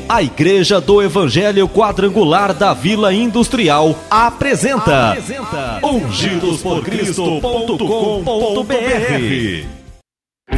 A Igreja do Evangelho Quadrangular da Vila Industrial apresenta Ungidosporcristo.com.br.